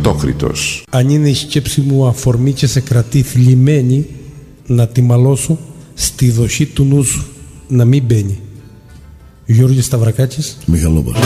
Χριστόχρητος. Αν είναι η σκέψη μου αφορμή και σε κρατεί θλιμμένη, να τη μαλώσω στη δοχή του νου σου, να μην μπαίνει. Γιώργης Σταυρακάκης, Μιχαλόπας.